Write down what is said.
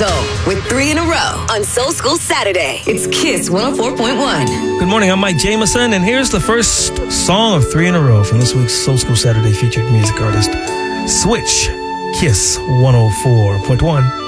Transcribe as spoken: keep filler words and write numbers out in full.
soul with three in a row on Soul School Saturday. It's Kiss one oh four point one. Good morning, I'm Mike Jameson, and here's the first song of three in a row from this week's Soul School Saturday featured music artist, Switch, Kiss one oh four point one.